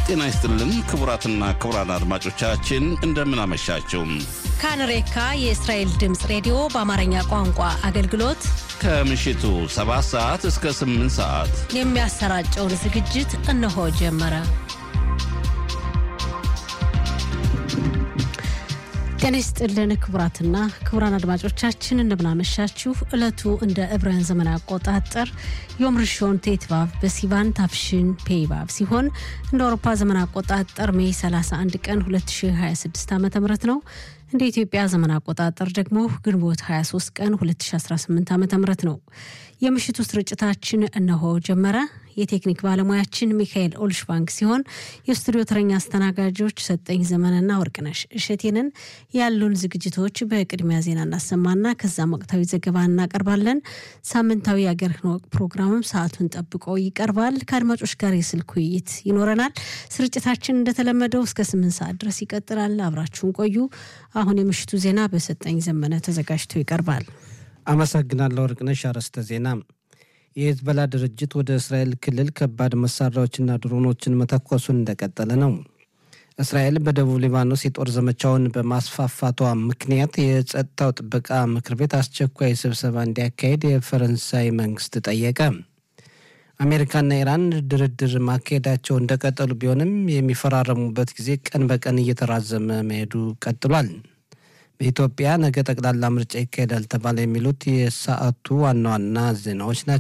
ጤና ይስጥልን ክቡራትና ክቡራን አድማጮቻችን እንደምን አመሻችሁ። ካንሬካ የእስራኤል ድምጽ ሬዲዮ በአማርኛ ቋንቋ አገልግሎት ከምሽቱ 7 ሰዓት እስከ 8 ሰዓት የሚያሰራጨውን ዝግጅት እነሆ ጀመረ። ጤና ይስጥልን ክቡራትና ክቡራን አድማጮቻችን እንደምን አመሻችሁ። ዕለቱ እንደ ዕብራውያን ዘመን አቆጣጠር ዮም ርሾን ቴትቫቭ በሲቫን ታፍሽን ፔይቫቭ ሲሆን እንደ አውሮፓ ዘመን አቆጣጠር ሜይ 31 ቀን 2026 ዓ.ም ነው። እንደ ኢትዮጵያ ዘመን አቆጣጠር ደግሞ ግንቦት 23 ቀን 2018 ዓ.ም ነው። የምሽቱ ስርጭታችን እነሆ ጀመረ። የቴክኒክ ባለሙያችን ሚካኤል ኦልሽባንክ ሲሆን የስቱዲዮ ተረኛ አስተናጋጆች ሰጠኝ ዘመንና ወርቅነሽ እሸቴንን። ያሉን ዝግጅቶች በቅድሚያ ዜና እናሰማና ከዛም ወቅታዊ ዘገባ እናቀርባለን። ሳምንታዊ የአገር ወግ ፕሮግራምም ሰዓቱን ጠብቆ ይቀርባል። ከአድማጮች ጋር የስልክ ውይይት ይኖረናል። ስርጭታችን እንደተለመደው እስከ 8 ሰዓት ድረስ ይቀጥላል። አብራችሁን ቆዩ። አሁን የምሽቱ ዜና በሰጠኝ ዘመነ ተዘጋጅቶ ይቀርባል። አመሰግናለሁ ወርቅነሽ። አርዕስተ ዜና። የሂዝቦላ ድርጅት ወደ እስራኤል ክልል ከባድ መሳሪያዎችና ድሮኖችን መተኮሱን እንደቀጠለ ነው። እስራኤል በደቡብ ሊባኖስ የጦር ዘመቻውን በማስፋፋቷ ምክንያት የጸጥታው ጥበቃ ምክር ቤት አስቸኳይ ስብሰባ እንዲያካሄድ የፈረንሳይ መንግስት ጠየቀ። አሜሪካና ኢራን ድርድር ማካሄዳቸው እንደቀጠሉ ቢሆንም የሚፈራረሙበት ጊዜ ቀን በቀን እየተራዘመ መሄዱ ቀጥሏል። በኢትዮጵያ ነገ ጠቅላላ ምርጫ ይካሄዳል ተባለ። የሚሉት የሰዓቱ ዋና ዋና ዜናዎች ናቸው።